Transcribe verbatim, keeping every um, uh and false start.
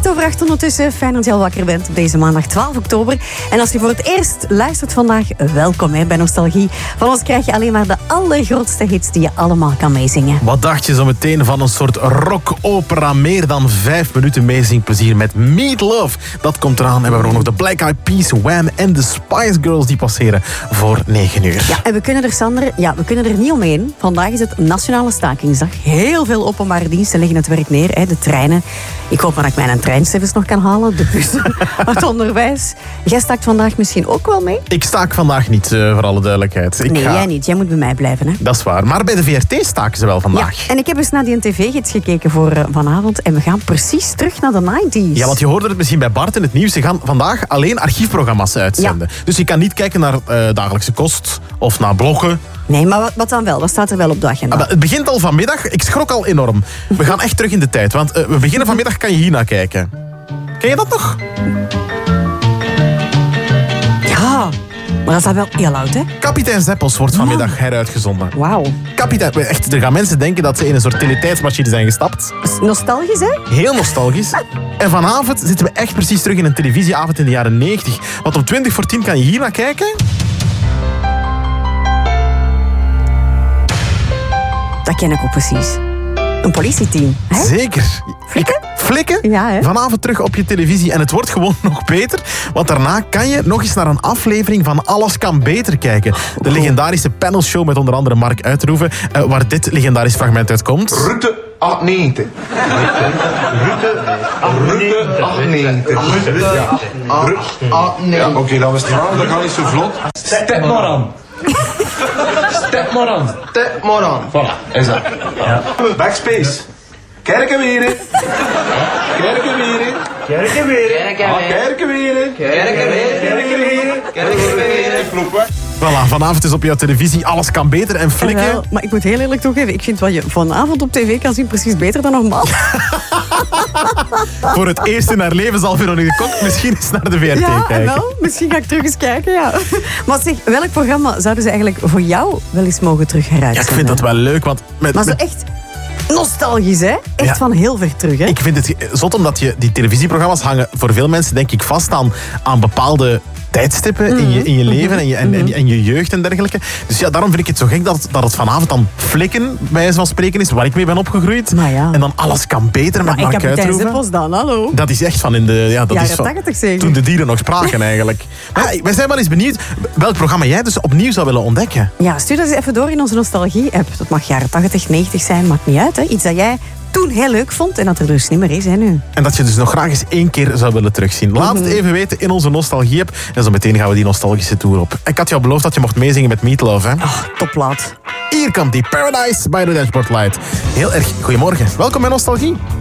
over acht ondertussen. Fijn dat je al wakker bent op deze maandag twaalf oktober. En als je voor het eerst luistert vandaag, welkom hè, bij Nostalgie. Van ons krijg je alleen maar de allergrootste hits die je allemaal kan meezingen. Wat dacht je zo meteen van een soort rock-opera? Meer dan vijf minuten meezingplezier met Meat Love. Dat komt eraan. En we hebben ook nog de Black Eyed Peas, Wham en de Spice Girls die passeren voor negen uur. Ja, en we kunnen er, Sander, ja, we kunnen er niet omheen. Vandaag is het Nationale Stakingsdag. Heel veel openbare diensten leggen het werk neer. Hè, de treinen. Ik hoop maar dat ik mijn treinservice nog kan halen. De bussen, het onderwijs. Jij staakt vandaag misschien ook wel mee? Ik staak vandaag niet, uh, voor alle duidelijkheid. Ik nee, ga... jij niet. Jij moet bij mij blijven. Hè? Dat is waar. Maar bij de V R T staken ze wel vandaag. Ja, en ik heb eens naar die tv-gids gekeken voor uh, vanavond. En we gaan precies terug naar de negentig. Ja, want je hoorde het misschien bij Bart in het nieuws. Ze gaan vandaag alleen archiefprogramma's uitzenden. Ja. Dus je kan niet kijken naar uh, dagelijkse kost of naar bloggen. Nee, maar wat, wat dan wel? Wat staat er wel op de agenda? Ah, het begint al vanmiddag. Ik schrok al enorm. We gaan echt terug in de tijd. Want uh, we beginnen vanmiddag, kan je hiernaar kijken. Ken je dat nog? Ja, maar dat is wel heel oud, hè? Kapitein Zeppels wordt vanmiddag heruitgezonden. Wauw. Kapitein, echt, er gaan mensen denken dat ze in een soort teletijdsmachine zijn gestapt. Nostalgisch, hè? Heel nostalgisch. En vanavond zitten we echt precies terug in een televisieavond in de jaren negentig. Want om twintig voor tien kan je hier naar kijken. Dat ken ik ook precies. Een politieteam, hè? Zeker. Flikken? Flikken? Ja, hè? Vanavond terug op je televisie. En het wordt gewoon nog beter. Want daarna kan je nog eens naar een aflevering van Alles kan beter kijken. De legendarische panelshow met onder andere Mark Uitroeven. Uh, waar dit legendarisch fragment uit komt. Route achtentnegentig. Route achtentnegentig. Route achtentnegentig. Ja, oké, dat was het verhaal. Dat gaat niet zo vlot. Step maar aan. Step maar aan. Step maar aan. Voilà, is dat. Ja. Backspace. Kerken weer, hè. Kerken weer, hè. Kerken weer. Kerken weer, hè. Kerken weer. Kerken weer. Kerken weer. Klopt, hè. Voilà, vanavond is op jouw televisie Alles kan beter en flikken. Wel, maar ik moet heel eerlijk toegeven, ik vind wat je vanavond op tv kan zien precies beter dan normaal. Voor het eerst in haar leven zal Veronique de Kok misschien eens naar de V R T ja, kijken. wel. Misschien ga ik terug eens kijken, ja. Maar zeg, welk programma zouden ze eigenlijk voor jou wel eens mogen terug heruitzenden? Ja, ik vind dat wel leuk, want... Met, maar zo met... echt nostalgisch, hè? Echt ja. Van heel ver terug, hè? Ik vind het zot, omdat je, die televisieprogramma's hangen voor veel mensen, denk ik, vast aan, aan bepaalde tijdstippen mm-hmm. in, je, in je leven en je, en, en, en je jeugd en dergelijke. Dus ja, daarom vind ik het zo gek dat, dat het vanavond dan flikken, bij wijze van spreken, is waar ik mee ben opgegroeid. Ja. En dan Alles kan beter met Mark Uitroeven. Kapitein Zeppels dan, hallo. Dat is echt van in de... Ja, dat ja, is van, tachtig zeker. Toen de dieren nog spraken, eigenlijk. Maar ja, wij zijn wel eens benieuwd welk programma jij dus opnieuw zou willen ontdekken. Ja, stuur dat eens even door in onze nostalgie-app. Dat mag jaren tachtig, negentig zijn, maakt niet uit. Hè. Iets dat jij toen heel leuk vond en dat er dus niet meer is, hè, nu. En dat je dus nog graag eens één keer zou willen terugzien. Laat het even weten in onze nostalgie-app. En zo meteen gaan we die nostalgische tour op. Ik had jou beloofd dat je mocht meezingen met Meat Love, hè? Oh, toplaat. Hier komt die Paradise by the Dashboard Light. Heel erg goedemorgen. Welkom bij Nostalgie.